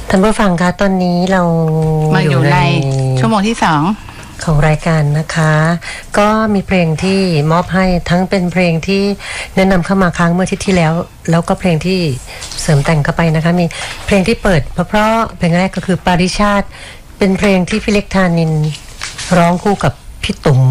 ท่านผู้ฟังคะตอนนี้เรามาอยู่ในชั่วโมงที่2 ของรายการนะคะก็มีเพลงที่มอบให้ทั้งเป็นเพลงที่แนะนำเข้ามาครั้งเมื่ออาทิตย์ที่แล้วก็เพลงที่เสริมแต่งเข้าไปนะคะมีเพลงที่เปิดเพราะเพลงแรกก็คือปาริชาติเป็นเพลงที่พี่เล็กธานินร้องคู่กับพี่ตุ่ม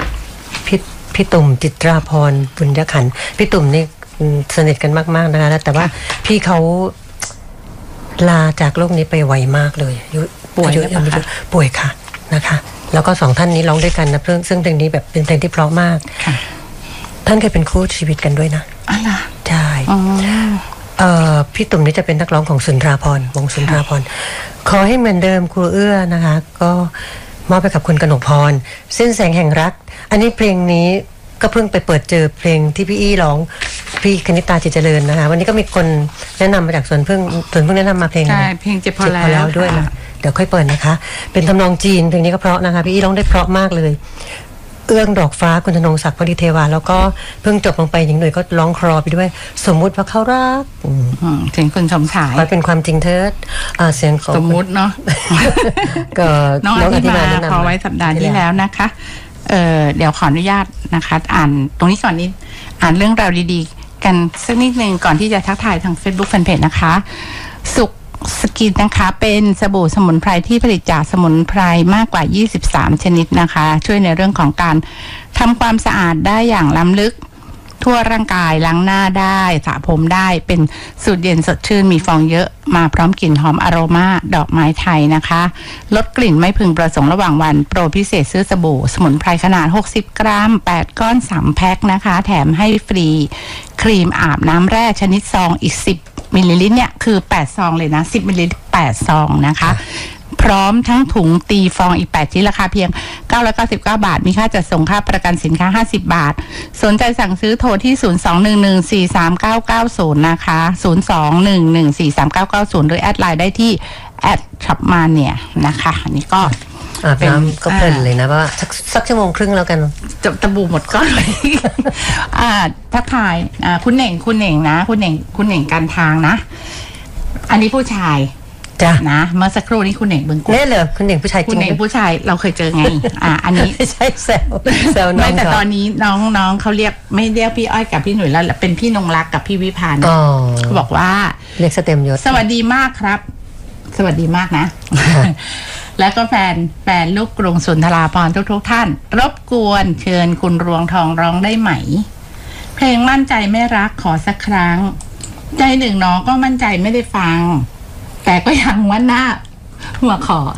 จิตราพรบุญยขันธ์พี่ตุ่มนี่สนิทกันมากๆนะคะแต่ว่าพี่เขาลาจากโลกนี้ไปไวมากเลยป่วยค่ะนะคะแล้วก็2ท่านนี้ร้องด้วยกันนะซึ่งเพลงนี้แบบเป็นเพลงที่เพราะมากท่านเคยเป็นคู่ชีวิตกันด้วยนะอะไรใช่พี่ตุ่มนี่จะเป็นนักร้องของสุนทราภรณ์วงสุนทราภรณ์ขอให้เหมือนเดิมครูเอื้อนะคะก็มอบไปกับคุณกนกพรสิ้นแสงแห่งรักอันนี้เพลงนี้ก็เพิ่งไปเปิดเจอเพลงที่พี่อี้ร้องพี่คณิตาจิตเจริญนะคะวันนี้ก็มีคนแนะนำมาจากสวนพึ่งแนะนำมาเพลงใช่เพลงเจ็บพอแล้วด้วยนะเดี๋ยวค่อยเปิดนะคะเป็นทำนองจีนเพลงนี้ก็เพราะนะคะพี่อี้ร้องได้เพราะมากเลยเอื้องดอกฟ้าคุณธนงศักดิ์พอดีเทวาแล้วก็เพิ่งจบลงไปหญิงหน่วยก็ร้องคลอไปด้วยสมมุติว่าเขารักเสียงคุณสมชายขอเป็นความจริงเถิดเสียงของสมมุติเนาะก็น้องอธิบายพอไว้สัปดาห์ที่แล้วนะคะเดี๋ยวขออนุญาตนะคะอ่านตรงนี้ก่อนนี้อ่านเรื่องราวดีๆกันสักนิดนึงก่อนที่จะทักทายทาง Facebook Fanpage นะคะสุขสกินนะคะเป็นสบู่สมุนไพรที่ผลิตจากสมุนไพรมากกว่า23ชนิดนะคะช่วยในเรื่องของการทำความสะอาดได้อย่างล้ำลึกทั่วร่างกายล้างหน้าได้สระผมได้เป็นสูตรเย็นสดชื่นมีฟองเยอะมาพร้อมกลิ่นหอมอโรมาดอกไม้ไทยนะคะลดกลิ่นไม่พึงประสงค์ระหว่างวันโปรพิเศษซื้อสบู่สมุนไพรขนาด60กรัม8ก้อน3แพ็คนะคะแถมให้ฟรีครีมอาบน้ำแร่ชนิดซองอีก10มิลลิลิตรเนี่ยคือ8ซองเลยนะ10มิลลิลิตร8ซองนะคะพร้อมทั้งถุงตีฟองอีก8ชิ้นราคาเพียง999 บาทมีค่าจัดส่งค่าประกันสินค้า50บาทสนใจสั่งซื้อโทรที่02-1143990นะคะ02-1143990หรือแอดไลน์ได้ที่@shopmania นะคะอันนี้ก็อาบน้ำก็เพลินเลยนะว่าสักชั่วโมงครึ่งแล้วกันจบตะบูหมดก้อนเลยทักทายคุณเหน่งนะคุณเหน่งการทางนะอันนี้ผู้ชายจ้ะนะเมื่อสักครู่นี้คุณเหน่งบึงกุฎแน่เลยคุณเหน่งผู้ชายจริงคุณเหน่งผู้ชายเราเคยเจอไงอันนี้ไม่ใช่แซวน้องไม่แต่ตอนนี้น้องเขาเรียกไม่เรียกพี่อ้อยกับพี่หนุ่ยแล้วเป็นพี่นงรักกับพี่วิพานะเขาบอกว่าเรียกสเต็มยศสวัสดีมากครับสวัสดีมากนะ แล้วก็แฟนลูกกรุงสุนทราภรณ์ทุกท่านรบกวนเชิญคุณรวงทองร้องได้ไหมเพลงมั่นใจไม่รักขอสักครั้งใจหนึ่งน้องก็มั่นใจไม่ได้ฟังแต่ก็ยังว่าหน้ามาขอ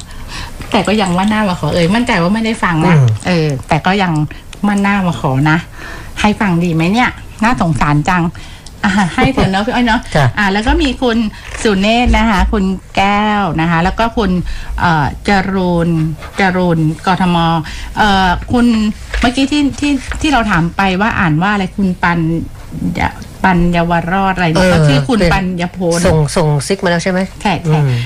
มั่นใจว่าไม่ได้ฟังนะแต่ก็ยังมั่นหน้ามาขอนะให้ฟังดีไหมเนี่ยน่าสงสารจังให้เถอะเนาะพี่อ้อยเนาะแล้วก็มีคุณสุเนศนะคะคุณแก้วนะคะแล้วก็คุณจรูนกทมคุณเมื่อกี้ที่เราถามไปว่าอ่านว่าอะไรคุณปัญญาวรอดอะไรก็ชื่อคุณปัญญพลส่งซิกมาแล้วใช่ไหมใช่